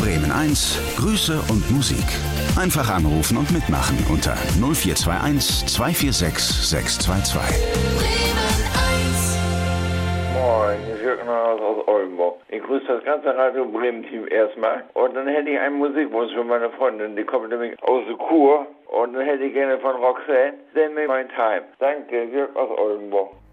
Bremen 1, Grüße und Musik. Einfach anrufen und mitmachen unter 0421 246 622. Bremen 1. Moin, hier ist Jürgen aus Oldenburg. Ich grüße das ganze Radio Bremen-Team erstmal. Und dann hätte ich einen Musikwunsch für meine Freundin, die kommt nämlich aus der Kur. Und dann hätte ich gerne von Roxanne, Send Me My Time. Danke, Jürgen aus Oldenburg.